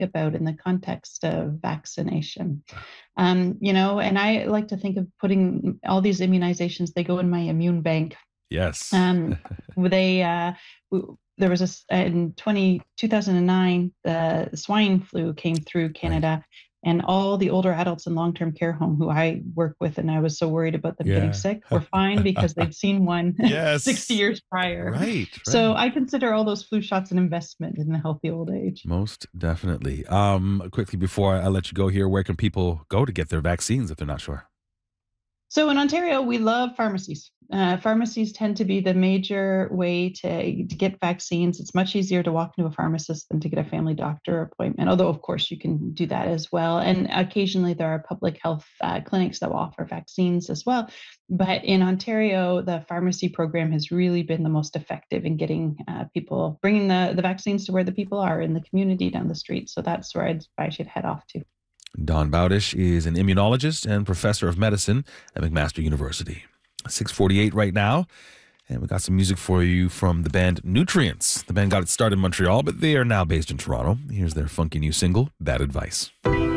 about in the context of vaccination. And I like to think of putting all these immunizations, they go in my immune bank. Yes. Um, they there was in 2009, the swine flu came through Right. Canada, and all the older adults in long-term care home who I work with, and I was so worried about them getting Yeah. sick, were fine because they'd seen one 60 Yes. years prior. Right. So Right. I consider all those flu shots an investment in a healthy old age. Most definitely. Quickly before I let you go here, where can people go to get their vaccines if they're not sure? So in Ontario, we love pharmacies. Pharmacies tend to be the major way to get vaccines. It's much easier to walk into a pharmacist than to get a family doctor appointment, although, of course, you can do that as well. And occasionally there are public health clinics that will offer vaccines as well. But in Ontario, the pharmacy program has really been the most effective in getting people, bringing the vaccines to where the people are in the community down the street. So that's where I'd advise you to head off to. Don Bowdish is an immunologist and professor of medicine at McMaster University. 6:48 right now, and we got some music for you from the band Nutrients. The band got its start in Montreal, but they are now based in Toronto. Here's their funky new single, Bad Advice.